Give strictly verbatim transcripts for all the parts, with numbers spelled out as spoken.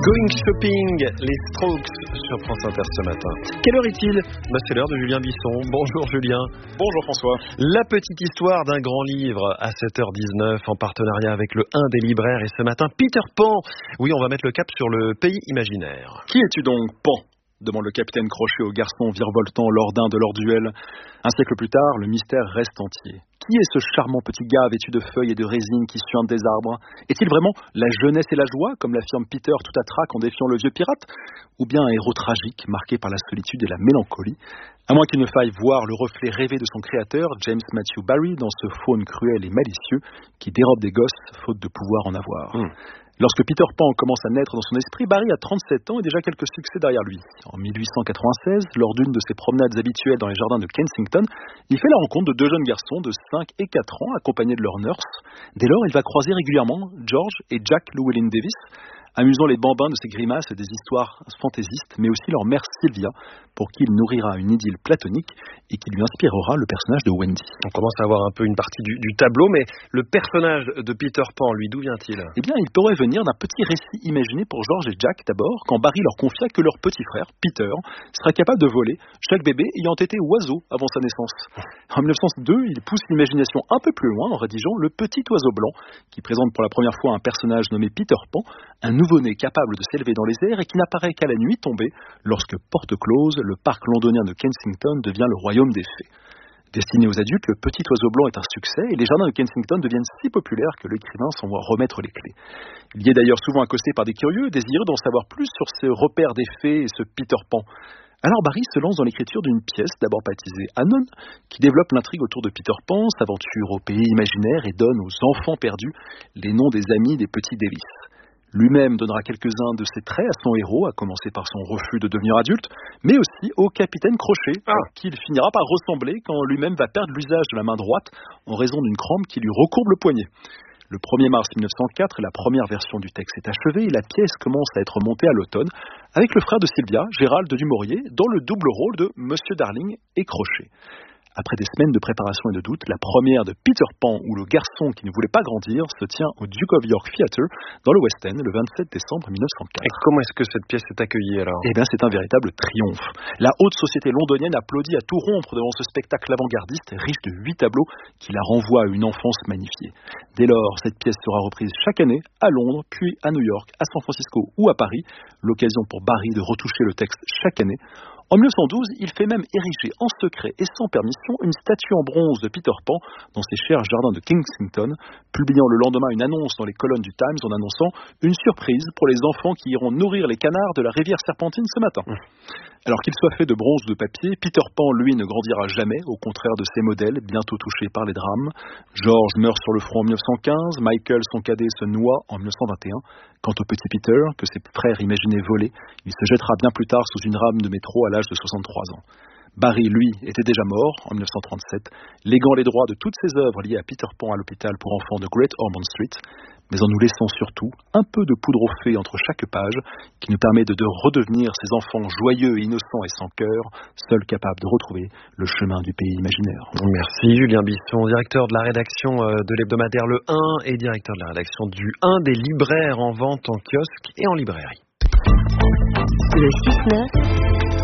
Going Shopping, les Strokes sur France Inter ce matin. Quelle heure est-il ? Bah, c'est l'heure de Julien Bisson. Bonjour Julien. Bonjour François. La petite histoire d'un grand livre à sept heures dix-neuf en partenariat avec le un des libraires. Et ce matin, Peter Pan. Oui, on va mettre le cap sur le pays imaginaire. Qui es-tu donc, Pan ? Demande le capitaine Crochet au garçon virevoltant lors d'un de leurs duels. Un siècle plus tard, le mystère reste entier. Qui est ce charmant petit gars vêtu de feuilles et de résine qui suinte des arbres ? Est-il vraiment la jeunesse et la joie, comme l'affirme Peter tout à trac en défiant le vieux pirate ? Ou bien un héros tragique, marqué par la solitude et la mélancolie ? À moins qu'il ne faille voir le reflet rêvé de son créateur, James Matthew Barrie, dans ce faune cruel et malicieux qui dérobe des gosses, faute de pouvoir en avoir. Mmh. Lorsque Peter Pan commence à naître dans son esprit, Barrie a trente-sept ans et déjà quelques succès derrière lui. En mille huit cent quatre-vingt-seize, lors d'une de ses promenades habituelles dans les jardins de Kensington, il fait la rencontre de deux jeunes garçons de cinq et quatre ans accompagnés de leur nurse. Dès lors, il va croiser régulièrement George et Jack Llewellyn Davis, amusant les bambins de ses grimaces et des histoires fantaisistes, mais aussi leur mère Sylvia, pour qui il nourrira une idylle platonique et qui lui inspirera le personnage de Wendy. On commence à avoir un peu une partie du, du tableau, mais le personnage de Peter Pan, lui, d'où vient-il ? Eh bien, il pourrait venir d'un petit récit imaginé pour George et Jack d'abord, quand Barrie leur confia que leur petit frère, Peter, sera capable de voler, chaque bébé ayant été oiseau avant sa naissance. En mille neuf cent deux, il pousse l'imagination un peu plus loin en rédigeant Le Petit Oiseau Blanc, qui présente pour la première fois un personnage nommé Peter Pan, un nouveau-né capable de s'élever dans les airs et qui n'apparaît qu'à la nuit tombée, lorsque, porte close, le parc londonien de Kensington devient le royaume des fées. Destiné aux adultes, Le Petit Oiseau Blanc est un succès et les jardins de Kensington deviennent si populaires que l'écrivain s'envoie remettre les clés. Il y est d'ailleurs souvent accosté par des curieux, désireux d'en savoir plus sur ce repère des fées et ce Peter Pan. Alors Barrie se lance dans l'écriture d'une pièce, d'abord baptisée Anon, qui développe l'intrigue autour de Peter Pan, s'aventure au pays imaginaire et donne aux enfants perdus les noms des amis des petits Davis. Lui-même donnera quelques-uns de ses traits à son héros, à commencer par son refus de devenir adulte, mais aussi au capitaine Crochet, ah. qu'il finira par ressembler quand lui-même va perdre l'usage de la main droite en raison d'une crampe qui lui recourbe le poignet. Le premier mars mille neuf cent quatre, la première version du texte est achevée et la pièce commence à être montée à l'automne, avec le frère de Sylvia, Gérald Dumouriez, dans le double rôle de Monsieur Darling et Crochet. Après des semaines de préparation et de doute, la première de Peter Pan ou le garçon qui ne voulait pas grandir se tient au Duke of York Theatre dans le West End le vingt-sept décembre mille neuf cent quatre. Et comment est-ce que cette pièce est accueillie alors ? Eh bien, c'est un véritable triomphe. La haute société londonienne applaudit à tout rompre devant ce spectacle avant-gardiste riche de huit tableaux qui la renvoie à une enfance magnifiée. Dès lors, cette pièce sera reprise chaque année à Londres, puis à New York, à San Francisco ou à Paris. L'occasion pour Barrie de retoucher le texte chaque année. En mille neuf cent douze, il fait même ériger en secret et sans permission une statue en bronze de Peter Pan dans ses chers jardins de Kensington, publiant le lendemain une annonce dans les colonnes du Times en annonçant une surprise pour les enfants qui iront nourrir les canards de la rivière Serpentine ce matin. Mmh. Alors qu'il soit fait de bronze ou de papier, Peter Pan, lui, ne grandira jamais, au contraire de ses modèles, bientôt touchés par les drames. George meurt sur le front en mille neuf cent quinze, Michael, son cadet, se noie en mille neuf cent vingt et un. Quant au petit Peter, que ses frères imaginaient voler, il se jettera bien plus tard sous une rame de métro à l'âge de soixante-trois ans. Barrie, lui, était déjà mort en mille neuf cent trente-sept, léguant les droits de toutes ses œuvres liées à Peter Pan à l'hôpital pour enfants de Great Ormond Street, mais en nous laissant surtout un peu de poudre au feu entre chaque page, qui nous permet de, de redevenir ces enfants joyeux, innocents et sans cœur, seuls capables de retrouver le chemin du pays imaginaire. Merci Julien Bisson, directeur de la rédaction de l'hebdomadaire Le un et directeur de la rédaction du un des libraires en vente en kiosque et en librairie. Le six neuf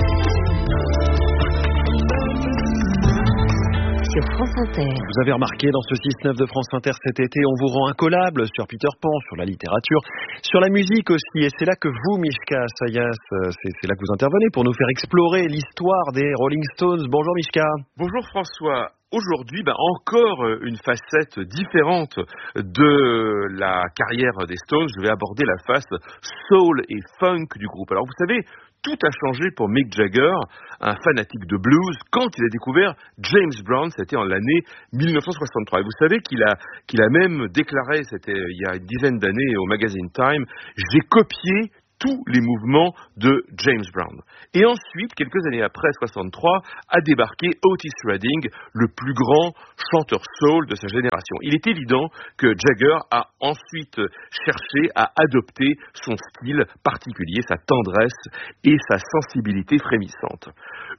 sur France Inter. Vous avez remarqué dans ce six neuf de France Inter cet été, on vous rend incollable sur Peter Pan, sur la littérature, sur la musique aussi. Et c'est là que vous, Mishka Sayas, c'est, c'est là que vous intervenez pour nous faire explorer l'histoire des Rolling Stones. Bonjour Mishka. Bonjour François. Aujourd'hui, ben encore une facette différente de la carrière des Stones. Je vais aborder la face soul et funk du groupe. Alors vous savez, tout a changé pour Mick Jagger, un fanatique de blues, quand il a découvert James Brown, c'était en l'année mille neuf cent soixante-trois. Et vous savez qu'il a, qu'il a même déclaré, c'était il y a une dizaine d'années au magazine Time, « J'ai copié tous les mouvements de James Brown ». Et ensuite, quelques années après, soixante-trois, a débarqué Otis Redding, le plus grand chanteur soul de sa génération. Il est évident que Jagger a ensuite cherché à adopter son style particulier, sa tendresse et sa sensibilité frémissante.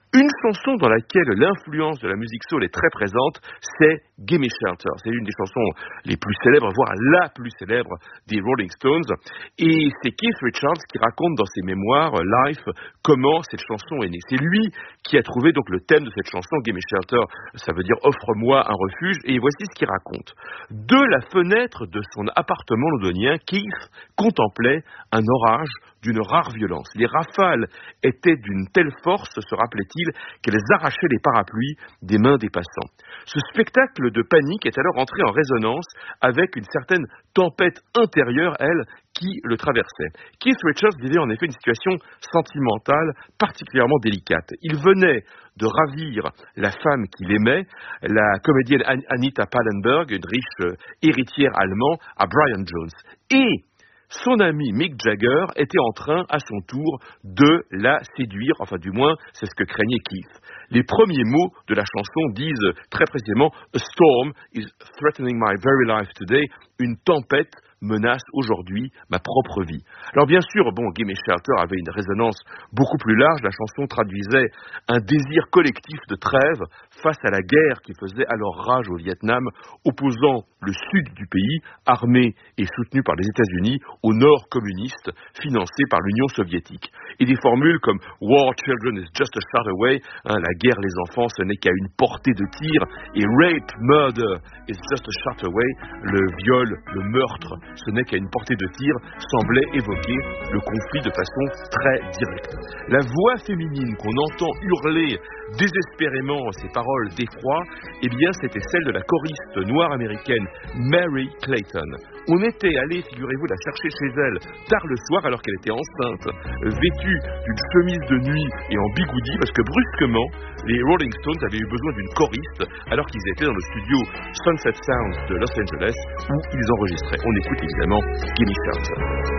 Une chanson dans laquelle l'influence de la musique soul est très présente, c'est Gimme Shelter. C'est une des chansons les plus célèbres, voire la plus célèbre des Rolling Stones. Et c'est Keith Richards qui raconte dans ses mémoires, Life, comment cette chanson est née. C'est lui qui a trouvé donc le thème de cette chanson, Gimme Shelter, ça veut dire offre-moi un refuge. Et voici ce qu'il raconte. De la fenêtre de son appartement londonien, Keith contemplait un orage d'une rare violence. Les rafales étaient d'une telle force, se rappelait-il, qu'elles arrachaient les parapluies des mains des passants. Ce spectacle de panique est alors entré en résonance avec une certaine tempête intérieure, elle, qui le traversait. Keith Richards vivait en effet une situation sentimentale particulièrement délicate. Il venait de ravir la femme qu'il aimait, la comédienne Anita Pallenberg, une riche héritière allemande, à Brian Jones. Et son ami Mick Jagger était en train, à son tour, de la séduire, enfin du moins, c'est ce que craignait Keith. Les premiers mots de la chanson disent très précisément « A storm is threatening my very life today », une tempête menace aujourd'hui ma propre vie. Alors bien sûr, bon, Gimme Shelter avait une résonance beaucoup plus large. La chanson traduisait un désir collectif de trêve face à la guerre qui faisait alors rage au Vietnam, opposant le sud du pays, armé et soutenu par les États-Unis, au nord communiste, financé par l'Union soviétique. Et des formules comme « War children is just a shot away hein, », la guerre, les enfants, ce n'est qu'à une portée de tir, et « Rape, murder is just a shot away », le viol, le meurtre, ce n'est qu'à une portée de tir, semblait évoquer le conflit de façon très directe. La voix féminine qu'on entend hurler désespérément ces paroles d'effroi, eh bien c'était celle de la choriste noire américaine Mary Clayton. On était allé, figurez-vous, la chercher chez elle tard le soir alors qu'elle était enceinte, vêtue d'une chemise de nuit et en bigoudi, parce que brusquement, les Rolling Stones avaient eu besoin d'une choriste alors qu'ils étaient dans le studio Sunset Sound de Los Angeles où ils enregistraient. On écoute évidemment Gimme Shelter.